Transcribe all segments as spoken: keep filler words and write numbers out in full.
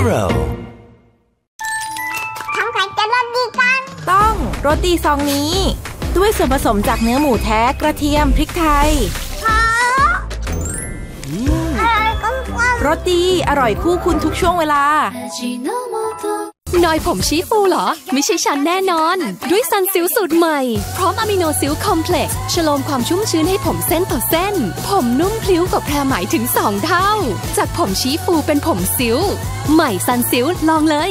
Hero ทำไข่จะรสดีกันต้องรสดีซองนี้ด้วยส่วนผสมจากเนื้อหมูแท้กระเทียมพริกไทยรสดีอร่อยคู่คุณทุกช่วงเวลานอยผมชี้ฟูเหรอไม่ใช่ฉันแน่นอนด้วยซันซิลสูตรใหม่พร้อมอะมิโนซิลคอมเพล็กซ์ชโลมความชุ่มชื้นให้ผมเส้นต่อเส้นผมนุ่มพลิ้วกว่าแพรไหมถึงสองเท่าจากผมชี้ฟูเป็นผมซิลใหม่ซันซิลลองเลย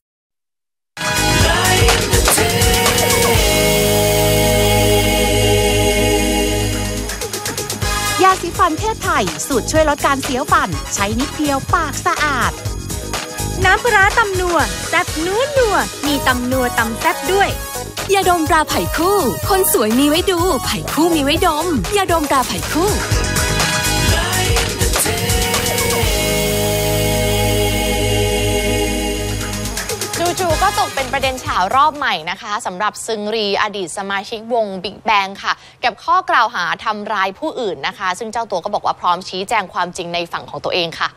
ยาสีฟันเทศไทยสูตรช่วยลดการเสียวฟันใช้นิดเดียวปากสะอาดน้ำปลาร้าตำนัวแซ่บนัวนัวมีตำนัวตำแซ่บด้วยยาดมตราไผ่คู่คนสวยมีไว้ดูไผ่คู่มีไว้ดมยาดมตราไผ่คู่จู่ๆก็ตกเป็นประเด็นเฉารอบใหม่นะคะสำหรับซึงรีอดีตสมาชิกวงบิ๊กแบงค่ะกับข้อกล่าวหาทำร้ายผู้อื่นนะคะซึ่งเจ้าตัวก็บอกว่าพร้อมชี้แจงความจริงในฝั่งของตัวเองค่ะ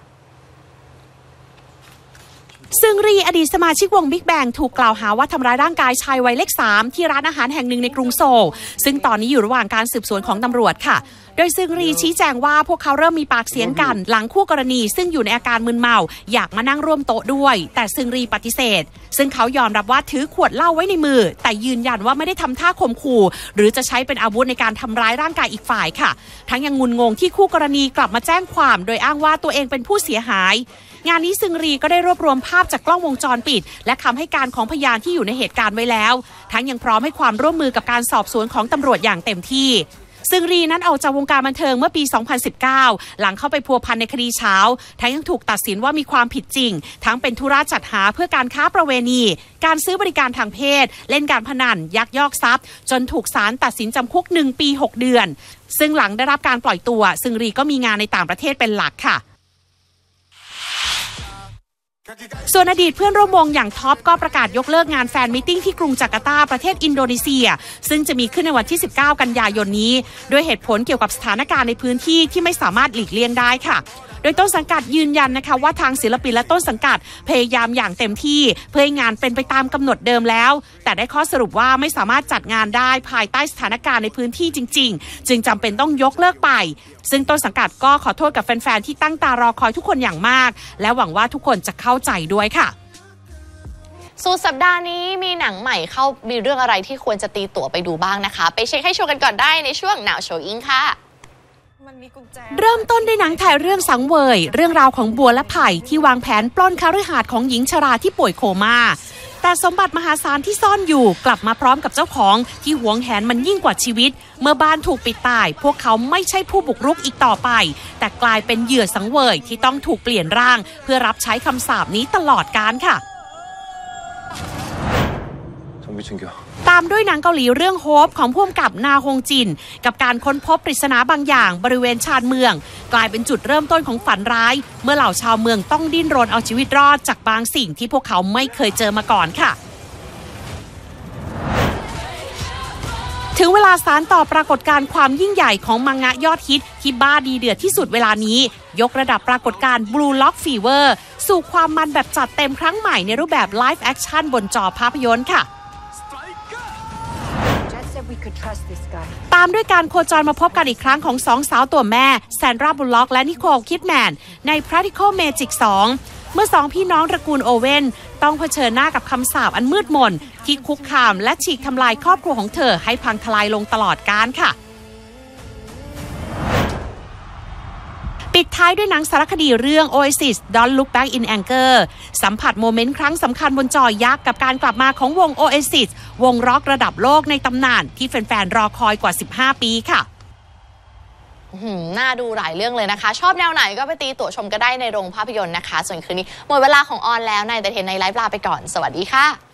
ซึงรีอดีตสมาชิกวงบิ๊กแบงถูกกล่าวหาว่าทำร้ายร่างกายชายวัยเลขสามที่ร้านอาหารแห่งหนึ่งในกรุงโซลซึ่งตอนนี้อยู่ระหว่างการสืบสวนของตำรวจค่ะโดยซึงรีชี้แจงว่าพวกเขาเริ่มมีปากเสียงกันหลังคู่กรณีซึ่งอยู่ในอาการมึนเมาอยากมานั่งร่วมโต๊ะด้วยแต่ซึงรีปฏิเสธซึ่งเขายอมรับว่าถือขวดเหล้าไว้ในมือแต่ยืนยันว่าไม่ได้ทำท่าข่มขู่หรือจะใช้เป็นอาวุธในการทำร้ายร่างกายอีกฝ่ายค่ะทั้งยังงุนงงที่คู่กรณีกลับมาแจ้งความโดยอ้างว่าตัวเองเป็นผู้เสียหายงานนี้ซึงรีก็ได้รวบรวมภาพจากกล้องวงจรปิดและคำให้การของพยานที่อยู่ในเหตุการณ์ไว้แล้วทั้งยังพร้อมให้ความร่วมมือกับการสอบสวนของตำรวจอย่างเต็มที่ซึงรีนั้นออกจากวงการบันเทิงเมื่อปี สองพันสิบเก้า หลังเข้าไปพัวพันในคดีเช้าทั้งยังถูกตัดสินว่ามีความผิดจริงทั้งเป็นธุระจัดหาเพื่อการค้าประเวณีการซื้อบริการทางเพศเล่นการพนันยักยอกทรัพย์จนถูกศาลตัดสินจำคุกหนึ่งปีหกเดือนซึ่งหลังได้รับการปล่อยตัวซึงรีก็มีงานในต่างประเทศเป็นหลักค่ะส่วนอดีตเพื่อนร่วมวงอย่างท็อปก็ประกาศยกเลิกงานแฟนมิทติ้งที่กรุงจาการ์ตาประเทศอินโดนีเซียซึ่งจะมีขึ้นในวันที่สิบเก้ากันยายนนี้ด้วยเหตุผลเกี่ยวกับสถานการณ์ในพื้นที่ที่ไม่สามารถหลีกเลี่ยงได้ค่ะโดยต้นสังกัดยืนยันนะคะว่าทางศิลปินและต้นสังกัดพยายามอย่างเต็มที่เพื่อให้งานเป็นไปตามกำหนดเดิมแล้วแต่ได้ข้อสรุปว่าไม่สามารถจัดงานได้ภายใต้สถานการณ์ในพื้นที่จริงๆจึงจำเป็นต้องยกเลิกไปซึ่งต้นสังกัดก็ขอโทษกับแฟนๆที่ตั้งตารอคอยทุกคนอย่างมากและหวังว่าทุกคนจะเข้าใจด้วยค่ะสุดสัปดาห์นี้มีหนังใหม่เข้ามีเรื่องอะไรที่ควรจะตีตั๋วไปดูบ้างนะคะไปเช็คให้ชัวร์กันก่อนได้ในช่วง Now Showing ค่ะเริ่มต้นด้วยหนังไทยเรื่องสังเวยเรื่องราวของบัวและไผ่ที่วางแผนปล้นคฤหาสน์ของหญิงชราที่ป่วยโคม่าแต่สมบัติมหาศาลที่ซ่อนอยู่กลับมาพร้อมกับเจ้าของที่หวงแหนมันยิ่งกว่าชีวิตเมื่อบ้านถูกปิดตายพวกเขาไม่ใช่ผู้บุกรุกอีกต่อไปแต่กลายเป็นเหยื่อสังเวยที่ต้องถูกเปลี่ยนร่างเพื่อรับใช้คำสาปนี้ตลอดกาลค่ะตามด้วยหนังเกาหลีเรื่องโฮปของผู้กำกับนาฮงจินกับการค้นพบปริศนาบางอย่างบริเวณชานเมืองกลายเป็นจุดเริ่มต้นของฝันร้ายเมื่อเหล่าชาวเมืองต้องดิ้นรนเอาชีวิตรอดจากบางสิ่งที่พวกเขาไม่เคยเจอมาก่อนค่ะถึงเวลาสานต่อปรากฏการณ์ความยิ่งใหญ่ของมังงะยอดฮิตที่บ้าดีเดือดที่สุดเวลานี้ยกระดับปรากฏการณ์ Blue Lock Fever สู่ความมันแบบจัดเต็มครั้งใหม่ในรูปแบบ Live Action บนจอภาพยนตร์ค่ะตามด้วยการโคจรมาพบกันอีกครั้งของสองสาวตัวแม่แซนดรา บุลล็อกและนิโคล คิดแมนใน Practical Magic สองเมื่อสองพี่น้องตระกูลโอเว่นต้องเผชิญหน้ากับคำสาปอันมืดมนที่คุกคามและฉีกทำลายครอบครัวของเธอให้พังทลายลงตลอดกาลค่ะปิดท้ายด้วยหนังสารคดีเรื่อง Oasis Don't Look Back in Anger สัมผัสโมเมนต์ครั้งสำคัญบนจอยักษ์กับการกลับมาของวง Oasis วงร็อกระดับโลกในตำนานที่แฟนๆรอคอยกว่าสิบห้าปีค่ะน่าดูหลายเรื่องเลยนะคะชอบแนวไหนก็ไปตีตั๋วชมก็ได้ในโรงภาพยนตร์นะคะส่วนคืนนี้หมดเวลาของออนแล้วในเดอะเทนในไลฟ์ลาไปก่อนสวัสดีค่ะ